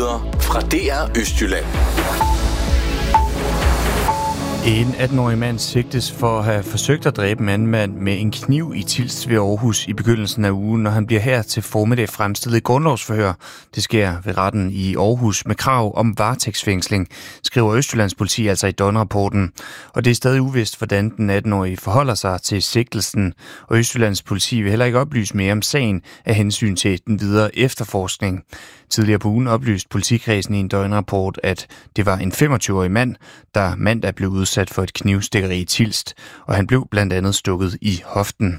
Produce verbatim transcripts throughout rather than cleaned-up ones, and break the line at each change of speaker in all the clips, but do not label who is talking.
Nyheder fra D R Østjylland.
En atten-årig mand sigtes for at have forsøgt at dræbe en anden mand med en kniv i Tilst ved Aarhus i begyndelsen af ugen, når han bliver her til formiddag fremstillet i grundlovsforhør. Det sker ved retten i Aarhus med krav om varetægtsfængsling, skriver Østjyllands politi altså i Døgnrapporten. Og det er stadig uvist, hvordan den atten-årige forholder sig til sigtelsen. Og Østjyllands politi vil heller ikke oplyse mere om sagen af hensyn til den videre efterforskning. Tidligere på ugen oplyste politikredsen i en døgnrapport, at det var en femogtyve-årig mand, der mandag blev udsat for et knivstikkeri i Tilst, og han blev blandt andet stukket i hoften.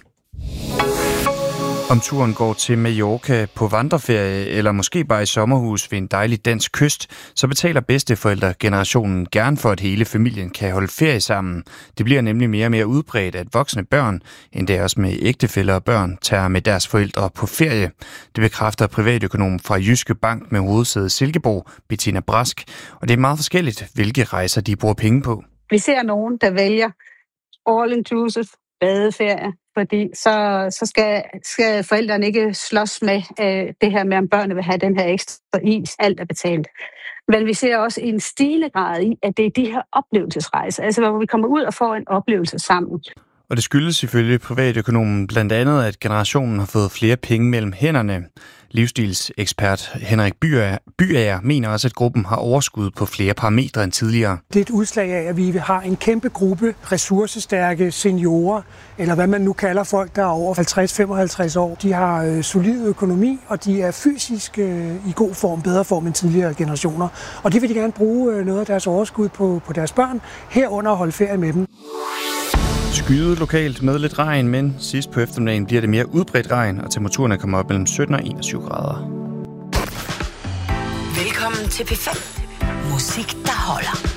Om turen går til Mallorca på vandreferie, eller måske bare i sommerhus ved en dejlig dansk kyst, så betaler bedsteforældregenerationen gerne for, at hele familien kan holde ferie sammen. Det bliver nemlig mere og mere udbredt, at voksne børn, endda også med ægtefæller og børn, tager med deres forældre på ferie. Det bekræfter privatøkonom fra Jyske Bank med hovedsæde Silkeborg, Bettina Brask, og det er meget forskelligt, hvilke rejser de bruger penge på.
Vi ser nogen, der vælger all-inclusive badeferie, fordi så, så skal, skal forældrene ikke slås med øh, det her med, om børnene vil have den her ekstra is. Alt er betalt. Men vi ser også en stigende grad i, at det er de her oplevelsesrejser, altså hvor vi kommer ud og får en oplevelse sammen.
Og det skyldes ifølge privatøkonomen blandt andet, at generationen har fået flere penge mellem hænderne. Livsstilsekspert Henrik Byager mener også, at gruppen har overskud på flere parametre end tidligere.
Det er et udslag af, at vi har en kæmpe gruppe ressourcestærke seniorer, eller hvad man nu kalder folk, der er over halvtreds til femoghalvtreds år. De har øh, solid økonomi, og de er fysisk øh, i god form, bedre form end tidligere generationer. Og det vil de gerne bruge øh, noget af deres overskud på, på deres børn, herunder at holde ferie med dem.
Skyet lokalt med lidt regn, men sidst på eftermiddagen bliver det mere udbredt regn, og temperaturen kommer op mellem sytten og enogtyve grader.
Velkommen til P fem. Musik, der holder.